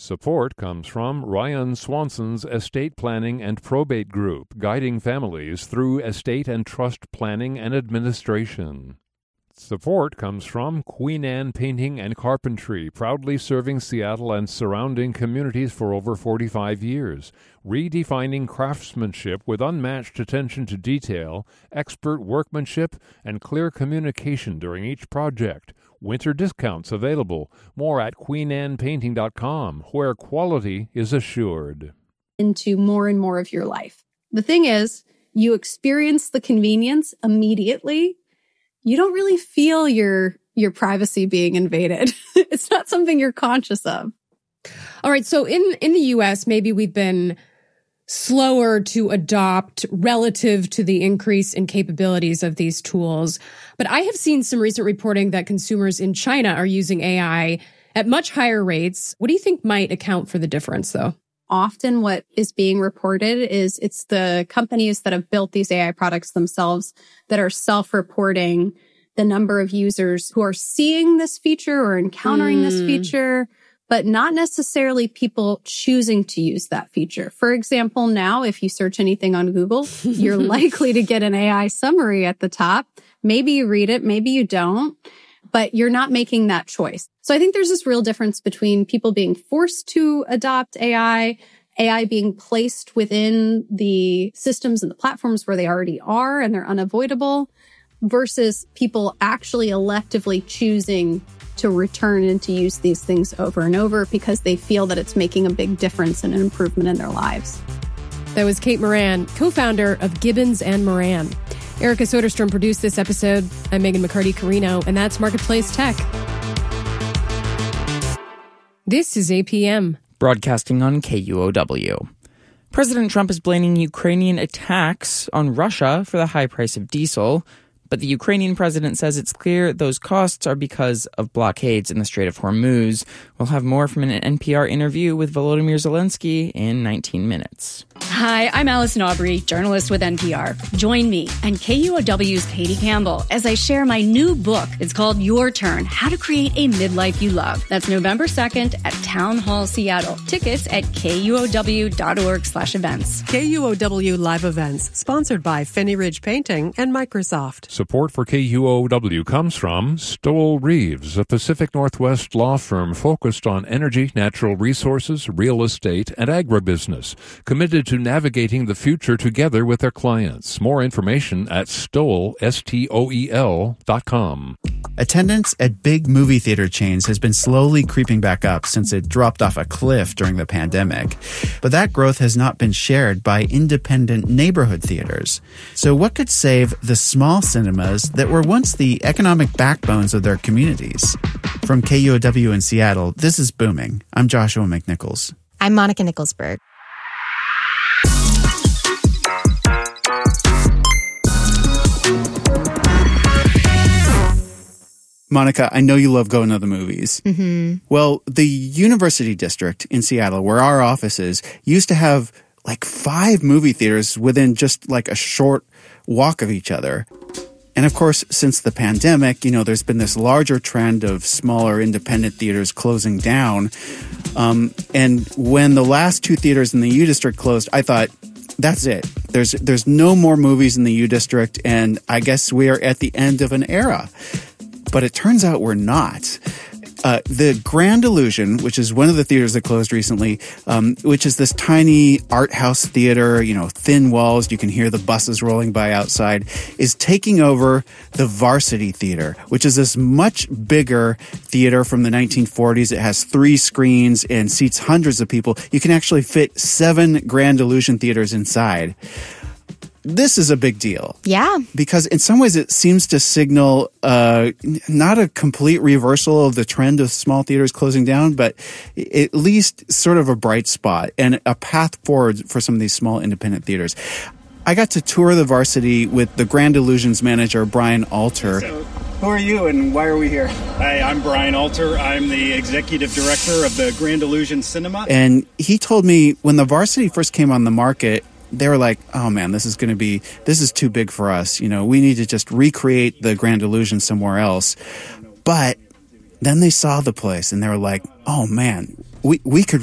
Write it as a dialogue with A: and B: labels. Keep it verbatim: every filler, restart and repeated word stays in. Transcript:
A: Support comes from Ryan Swanson's Estate Planning and Probate Group, guiding families through estate and trust planning and administration. Support comes from Queen Anne Painting and Carpentry, proudly serving Seattle and surrounding communities for over forty-five years, redefining craftsmanship with unmatched attention to detail, expert workmanship, and clear communication during each project. Winter discounts available. More at queen anne painting dot com, where quality is assured.
B: Into more and more of your life. The thing is, you experience the convenience immediately. You don't really feel your your privacy being invaded. It's not something you're conscious of.
C: All right. So in, in the U S, maybe we've been slower to adopt relative to the increase in capabilities of these tools. But I have seen some recent reporting that consumers in China are using A I at much higher rates. What do you think might account for the difference, though?
B: Often what is being reported is it's the companies that have built these A I products themselves that are self-reporting the number of users who are seeing this feature or encountering mm. this feature, but not necessarily people choosing to use that feature. For example, now, if you search anything on Google, you're likely to get an A I summary at the top. Maybe you read it, maybe you don't, but you're not making that choice. So I think there's this real difference between people being forced to adopt A I, A I being placed within the systems and the platforms where they already are and they're unavoidable, versus people actually electively choosing to return and to use these things over and over because they feel that it's making a big difference and an improvement in their lives.
C: That was Kate Moran, co-founder of Gibbons and Moran. Erica Soderstrom produced this episode. I'm Megan McCarty-Carino, and that's Marketplace Tech. This is A P M.
D: Broadcasting on K U O W. President Trump is blaming Ukrainian attacks on Russia for the high price of diesel. But the Ukrainian president says it's clear those costs are because of blockades in the Strait of Hormuz. We'll have more from an N P R interview with Volodymyr Zelensky in nineteen minutes.
E: Hi, I'm Allison Aubrey, journalist with N P R. Join me and K U O W's Katie Campbell as I share my new book. It's called Your Turn, How to Create a Midlife You Love. That's November second at Town Hall Seattle. Tickets at kuow.org slash events.
F: K U O W Live Events, sponsored by Finney Ridge Painting and Microsoft.
A: Support for K U O W comes from Stowell Reeves, a Pacific Northwest law firm focused on energy, natural resources, real estate, and agribusiness, committed to navigating the future together with their clients. More information at stowell, S T O E L, dot com.
G: Attendance at big movie theater chains has been slowly creeping back up since it dropped off a cliff during the pandemic. But that growth has not been shared by independent neighborhood theaters. So what could save the small cinemas that were once the economic backbones of their communities? From K U O W in Seattle, this is Booming. I'm Joshua McNichols.
H: I'm Monica Nicholsberg.
G: Monica, I know you love going to the movies.
H: Mm-hmm.
G: Well, the University District in Seattle, where our office is, used to have like five movie theaters within just like a short walk of each other. And of course, since the pandemic, you know, there's been this larger trend of smaller independent theaters closing down. Um, and when the last two theaters in the U District closed, I thought, that's it. There's there's no more movies in the U District, and I guess we are at the end of an era. But it turns out we're not. Uh, the Grand Illusion, which is one of the theaters that closed recently, um, which is this tiny art house theater, you know, thin walls, you can hear the buses rolling by outside, is taking over the Varsity Theater, which is this much bigger theater from the nineteen forties. It has three screens and seats hundreds of people. You can actually fit seven Grand Illusion theaters inside. This is a big deal.
H: Yeah.
G: Because in some ways it seems to signal uh, not a complete reversal of the trend of small theaters closing down, but at least sort of a bright spot and a path forward for some of these small independent theaters. I got to tour the Varsity with the Grand Illusions manager, Brian Alter.
I: So, who are you and why are we here?
J: Hi, I'm Brian Alter. I'm the executive director of the Grand Illusion Cinema.
G: And he told me when the Varsity first came on the market, they were like, oh man, this is going to be, this is too big for us. You know, we need to just recreate the Grand Illusion somewhere else. But then they saw the place and they were like, oh man, we, we could